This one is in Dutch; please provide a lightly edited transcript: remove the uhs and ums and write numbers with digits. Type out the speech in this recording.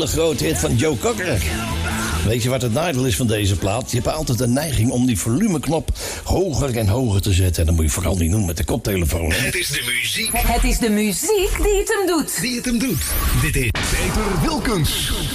hele grote hit van Joe Cocker. Weet je wat het nadeel is van deze plaat? Je hebt altijd een neiging om die volumeknop hoger en hoger te zetten. En dat moet je vooral niet doen met de koptelefoon. Het is de muziek. Het is de muziek die het hem doet. Die het hem doet. Dit is Peter Wilkens.